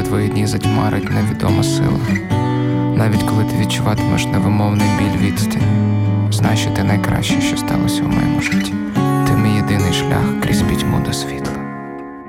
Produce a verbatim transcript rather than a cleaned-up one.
твої дні затьмарить невідома сила. Навіть коли ти відчуватимеш невимовний біль відстані, знай, що ти найкраще, що сталося у моєму житті.